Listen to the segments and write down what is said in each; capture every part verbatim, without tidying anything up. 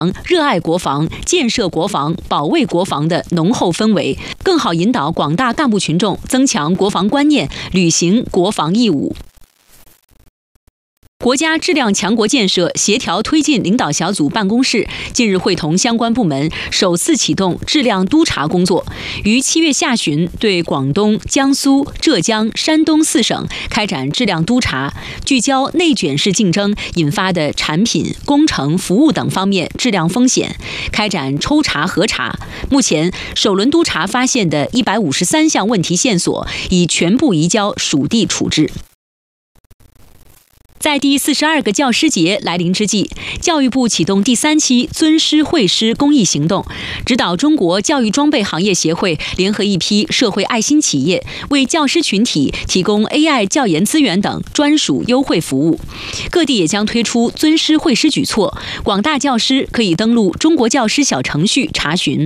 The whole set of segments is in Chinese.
热爱国防、建设国防、保卫国防的浓厚氛围，更好引导广大干部群众增强国防观念，履行国防义务。国家质量强国建设协调推进领导小组办公室近日会同相关部门，首次启动质量督查工作，于七月下旬对广东、江苏、浙江、山东四省开展质量督查，聚焦内卷式竞争引发的产品、工程、服务等方面质量风险，开展抽查核查。目前，首轮督查发现的一百五十三项问题线索已全部移交属地处置。在第四十二个教师节来临之际，教育部启动第三期尊师惠师公益行动，指导中国教育装备行业协会联合一批社会爱心企业，为教师群体提供 A I 教研资源等专属优惠服务。各地也将推出尊师惠师举措，广大教师可以登录中国教师小程序查询。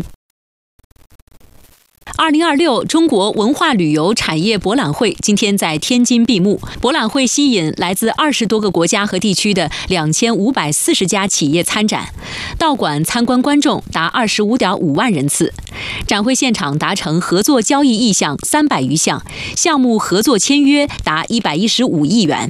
二零二六中国文化旅游产业博览会今天在天津闭幕。博览会吸引来自二十多个国家和地区的两千五百四十家企业参展，到馆参观观众达二十五点五万人次。展会现场达成合作交易意向三百余项，项目合作签约达一百一十五亿元。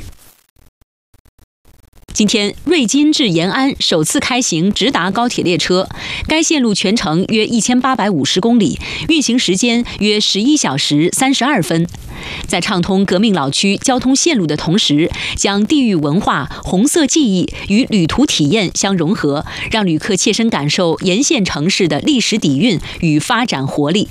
今天，瑞金至延安首次开行直达高铁列车，该线路全程约一千八百五十公里，运行时间约十一小时三十二分。在畅通革命老区交通线路的同时，将地域文化、红色记忆与旅途体验相融合，让旅客切身感受沿线城市的历史底蕴与发展活力。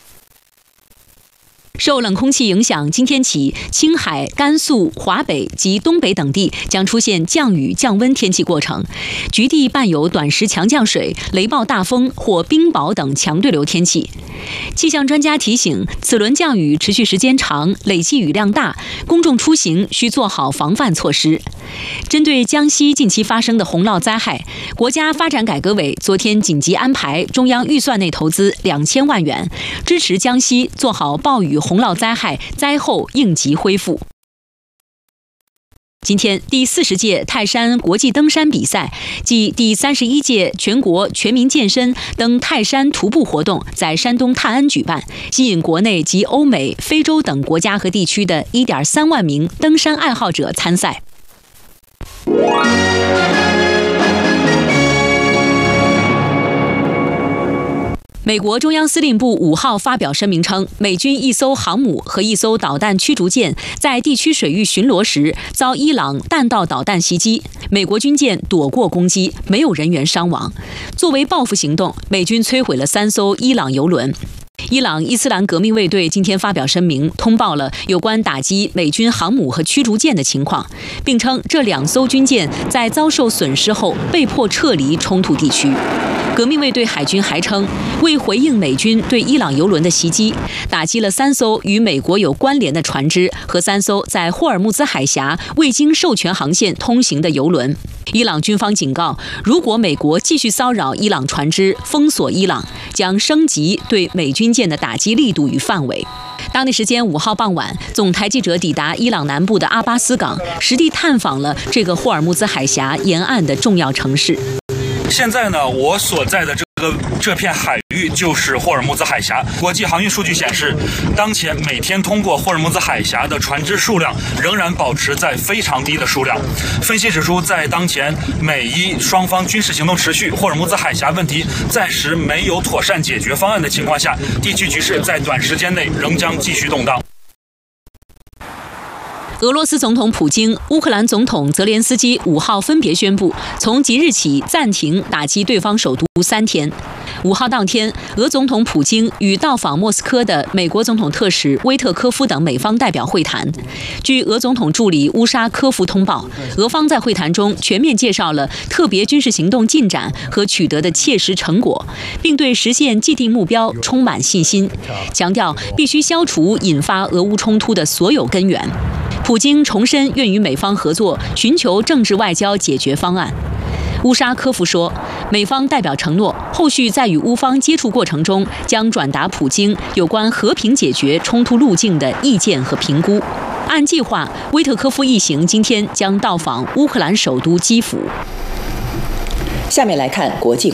受冷空气影响，今天起，青海、甘肃、华北及东北等地将出现降雨降温天气过程，局地伴有短时强降水、雷暴大风或冰雹等强对流天气。气象专家提醒，此轮降雨持续时间长，累计雨量大，公众出行需做好防范措施。针对江西近期发生的洪涝灾害，国家发展改革委昨天紧急安排中央预算内投资两千万元，支持江西做好暴雨洪涝灾害灾后应急恢复。今天，第四十届泰山国际登山比赛暨第三十一届全国全民健身登泰山徒步活动在山东泰安举办，吸引国内及欧美、非洲等国家和地区的一点三万名登山爱好者参赛。美国中央司令部五号发表声明称，美军一艘航母和一艘导弹驱逐舰在地区水域巡逻时遭伊朗弹道导弹袭击，美国军舰躲过攻击，没有人员伤亡。作为报复行动，美军摧毁了三艘伊朗油轮。伊朗伊斯兰革命卫队今天发表声明，通报了有关打击美军航母和驱逐舰的情况，并称这两艘军舰在遭受损失后被迫撤离冲突地区。革命卫队海军还称，为回应美军对伊朗油轮的袭击，打击了三艘与美国有关联的船只和三艘在霍尔木兹海峡未经授权航线通行的油轮。伊朗军方警告，如果美国继续骚扰伊朗船只，封锁伊朗，将升级对美军舰的打击力度与范围。当地时间五号傍晚，总台记者抵达伊朗南部的阿巴斯港，实地探访了这个霍尔木兹海峡沿岸的重要城市。 现在呢，我所在的这个这片海域就是霍尔木兹海峡。国际航运数据显示，当前每天通过霍尔木兹海峡的船只数量仍然保持在非常低的数量。分析指出，在当前美伊双方军事行动持续，霍尔木兹海峡问题暂时没有妥善解决方案的情况下，地区局势在短时间内仍将继续动荡。 俄罗斯总统普京、乌克兰总统泽连斯基五号分别宣布，从即日起暂停打击对方首都三天。五号当天，俄总统普京与到访莫斯科的美国总统特使威特科夫等美方代表会谈。据俄总统助理乌沙科夫通报，俄方在会谈中全面介绍了特别军事行动进展和取得的切实成果，并对实现既定目标充满信心，强调必须消除引发俄乌冲突的所有根源。普京重申愿与美方合作，寻求政治外交解决方案。乌沙科夫说，美方代表承诺，后续在与乌方接触过程中，将转达普京有关和平解决冲突路径的意见和评估。按计划，威特科夫一行今天将到访乌克兰首都基辅。 下面来看国际。